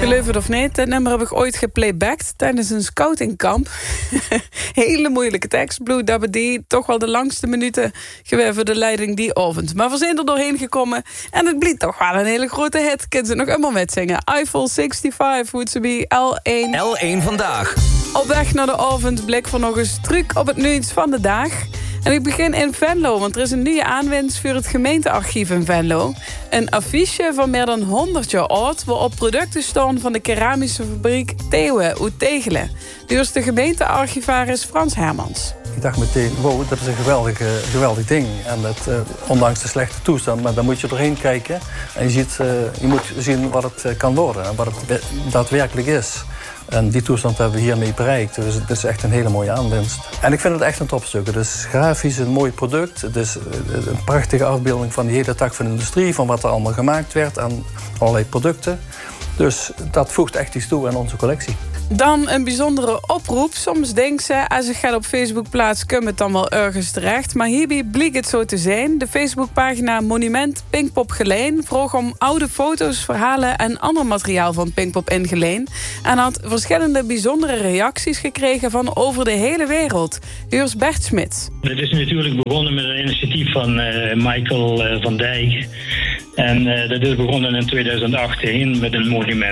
Geloof het of niet, dit nummer heb ik ooit geplaybacked tijdens een scoutingkamp. Hele moeilijke tekst, Blue Dabba Dee. Toch wel de langste minuten geweest voor de leiding die avond. Maar we zijn er doorheen gekomen en het bleek toch wel een hele grote hit. Kunnen ze nog helemaal metzingen. Eiffel 65, would ze be L1. L1 vandaag. Op weg naar de avond blik voor nog eens truc op het nieuws van de dag. En ik begin in Venlo, want er is een nieuwe aanwinst voor het gemeentearchief in Venlo. Een affiche van meer dan 100 jaar oud, waarop producten staan van de keramische fabriek Theeuwen uit Tegelen. Dus de gemeentearchivaris Frans Hermans. Ik dacht meteen, wow, dat is een geweldig ding. En ondanks de slechte toestand, maar dan moet je doorheen kijken. En je moet zien wat het kan worden en wat het daadwerkelijk is. En die toestand hebben we hiermee bereikt. Dus het is echt een hele mooie aanwinst. En ik vind het echt een topstuk. Het is grafisch een mooi product. Het is een prachtige afbeelding van die hele tak van de industrie. Van wat er allemaal gemaakt werd aan allerlei producten. Dus dat voegt echt iets toe aan onze collectie. Dan een bijzondere oproep. Soms denk ze, als ik ga op Facebook plaats, komt het dan wel ergens terecht. Maar hierbij bleek het zo te zijn. De Facebookpagina Monument Pinkpop Geleen vroeg om oude foto's, verhalen en ander materiaal van Pinkpop in Geleen. En had verschillende bijzondere reacties gekregen van over de hele wereld. Huurs Bert Smit. Het is natuurlijk begonnen met een initiatief van Michael van Dijk. En dat is begonnen in 2018 met een monument.